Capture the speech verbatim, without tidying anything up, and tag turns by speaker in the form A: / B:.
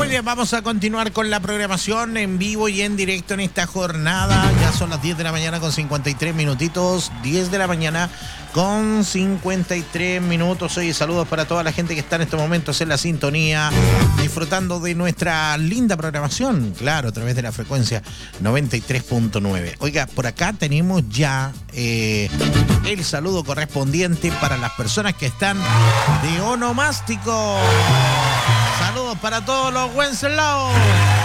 A: Muy bien, vamos a continuar con la programación en vivo y en directo en esta jornada. Ya son las diez de la mañana con cincuenta y tres minutitos. diez de la mañana con cincuenta y tres minutos. Oye, saludos para toda la gente que está en estos momentos en la sintonía, disfrutando de nuestra linda programación, claro, a través de la frecuencia noventa y tres punto nueve. Oiga, por acá tenemos ya eh, el saludo correspondiente para las personas que están de onomástico. Saludos para todos los Wenceslaw.